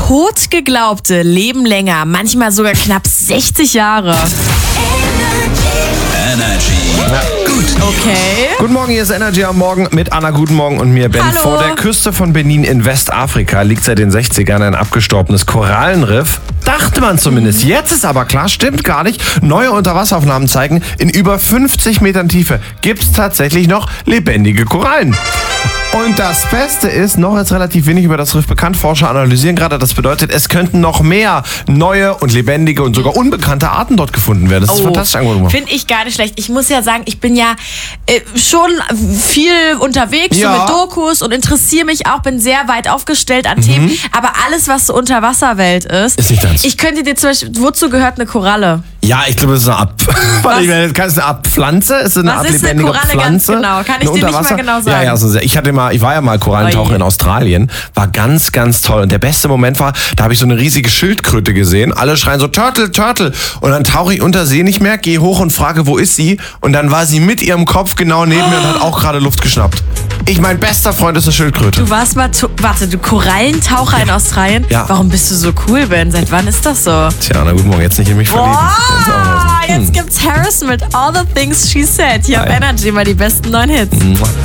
Totgeglaubte leben länger, manchmal sogar knapp 60 Jahre. Energy. Ja, gut. Okay. Guten Morgen, hier ist Energy am Morgen mit Anna Guten Morgen und mir, Ben. Hallo. Vor der Küste von Benin in Westafrika liegt seit den 60ern ein abgestorbenes Korallenriff. Dachte man zumindest. Jetzt ist aber klar, stimmt gar nicht. Neue Unterwasseraufnahmen zeigen, in über 50 Metern Tiefe gibt es tatsächlich noch lebendige Korallen. Und das Beste ist, noch ist relativ wenig über das Riff bekannt. Forscher analysieren gerade, das bedeutet, es könnten noch mehr neue und lebendige und sogar unbekannte Arten dort gefunden werden. Das ist fantastisch angeguckt. Finde ich gar nicht schlecht. Ich muss ja sagen, ich bin ja schon viel unterwegs so mit Dokus und interessiere mich auch, bin sehr weit aufgestellt an Themen. Aber alles, was so Unterwasserwelt ist nicht deins. Ich könnte dir zum Beispiel, wozu gehört eine Koralle? Ja, ich glaube, das ist eine Art. Ist eine Art Pflanze? Ist eine Art lebendige Koralle Pflanze? Ganz genau? Kann ich dir nicht mal genau sagen. Ja, also ich war ja mal Korallentaucher in Australien. War ganz, ganz toll. Und der beste Moment war, da habe ich so eine riesige Schildkröte gesehen. Alle schreien so, Turtle, Turtle. Und dann tauche ich unter See nicht mehr, gehe hoch und frage, wo ist sie? Und dann war sie mit ihrem Kopf genau neben mir und hat auch gerade Luft geschnappt. Mein bester Freund ist eine Schildkröte. Du warst mal, du Korallentaucher in Australien? Ja. Warum bist du so cool, Ben? Seit wann ist das so? Tja, na guten Morgen, jetzt nicht in mich verlieben. Jetzt gibt's Harris mit All the Things She Said. Hier auf Energy mal die besten 9 Hits.